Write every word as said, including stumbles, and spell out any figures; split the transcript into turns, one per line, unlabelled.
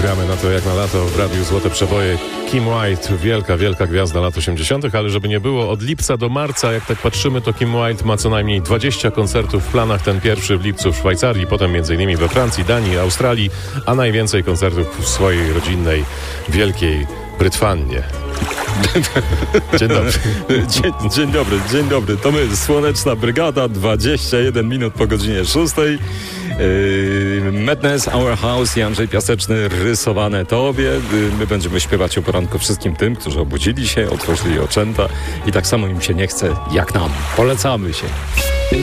Gramy na to jak na lato w Radiu Złote Przeboje. Kim White, wielka, wielka gwiazda lat osiemdziesiątych, ale żeby nie było, od lipca do marca, jak tak patrzymy, to Kim White ma co najmniej dwadzieścia koncertów w planach. Ten pierwszy w lipcu w Szwajcarii, potem między innymi we Francji, Danii, Australii, a najwięcej koncertów w swojej rodzinnej Wielkiej Brytwannie. Dzień dobry.
Dzień, dzień dobry, dzień dobry. To my, Słoneczna Brygada, dwadzieścia jeden minut po godzinie szóstej. Yy, Madness, Our House i Andrzej Piaseczny, rysowane tobie. Yy, my będziemy śpiewać o poranku wszystkim tym, którzy obudzili się, otworzyli oczęta i tak samo im się nie chce jak nam. Polecamy się.